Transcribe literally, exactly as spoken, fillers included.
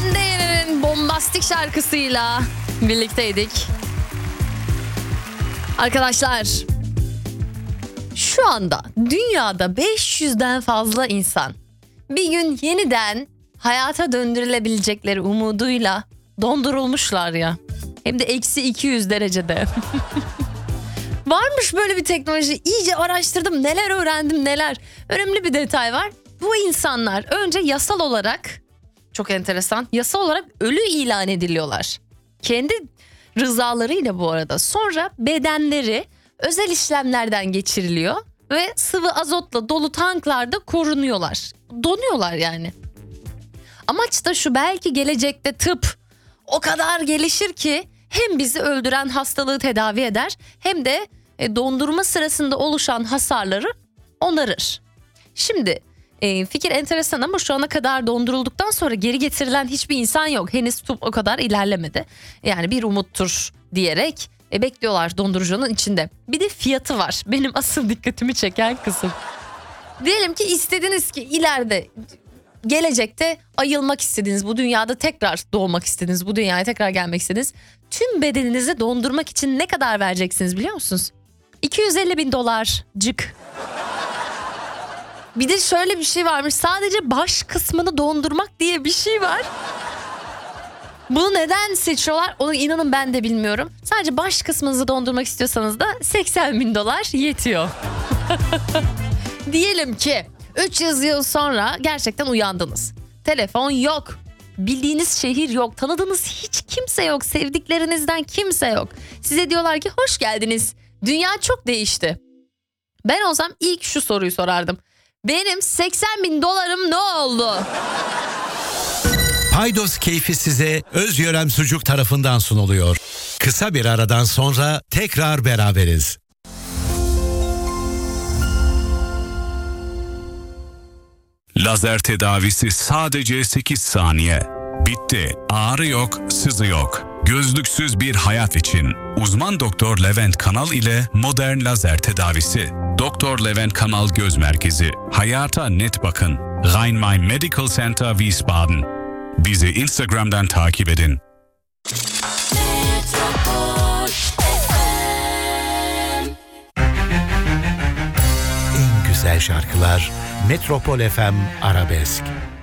Hande Yener'in bombastik şarkısıyla birlikteydik. Arkadaşlar, şu anda dünyada beş yüzden fazla insan bir gün yeniden hayata döndürülebilecekleri umuduyla dondurulmuşlar ya. Hem de eksi iki yüz derecede. Varmış böyle bir teknoloji. İyice araştırdım, neler öğrendim neler. Önemli bir detay var. Bu insanlar önce yasal olarak, çok enteresan, yasal olarak ölü ilan ediliyorlar. Kendi rızalarıyla bu arada. Sonra bedenleri özel işlemlerden geçiriliyor ve sıvı azotla dolu tanklarda korunuyorlar. Donuyorlar yani. Amaç da şu, belki gelecekte tıp o kadar gelişir ki hem bizi öldüren hastalığı tedavi eder hem de dondurma sırasında oluşan hasarları onarır. Şimdi e, fikir enteresan ama şu ana kadar dondurulduktan sonra geri getirilen hiçbir insan yok. Henüz tıp o kadar ilerlemedi. Yani bir umuttur diyerek e, bekliyorlar dondurucunun içinde. Bir de fiyatı var. Benim asıl dikkatimi çeken kısım. Diyelim ki istediniz ki ileride, gelecekte ayılmak istediniz, bu dünyada tekrar doğmak istediniz, bu dünyaya tekrar gelmek istediniz. Tüm bedeninizi dondurmak için ne kadar vereceksiniz biliyor musunuz? iki yüz elli bin dolar cık. Bir de şöyle bir şey varmış, sadece baş kısmını dondurmak diye bir şey var. Bunu neden seçiyorlar onu inanın ben de bilmiyorum. Sadece baş kısmınızı dondurmak istiyorsanız da seksen bin dolar yetiyor. Diyelim ki üç yüz yıl sonra gerçekten uyandınız. Telefon yok. Bildiğiniz şehir yok. Tanıdığınız hiç kimse yok. Sevdiklerinizden kimse yok. Size diyorlar ki hoş geldiniz. Dünya çok değişti. Ben olsam ilk şu soruyu sorardım. Benim seksen bin dolarım ne oldu? Paydos keyfi size Özyörem Sucuk tarafından sunuluyor. Kısa bir aradan sonra tekrar beraberiz. Lazer tedavisi sadece sekiz saniye. Bitti. Ağrı yok, sızı yok. Gözlüksüz bir hayat için uzman Doktor Levent Kanal ile modern lazer tedavisi. Doktor Levent Kanal Göz Merkezi. Hayata net bakın. Rhein-Main Medical Center Wiesbaden. Bizi Instagram'dan takip edin. En güzel şarkılar Metropol F M Arabesk.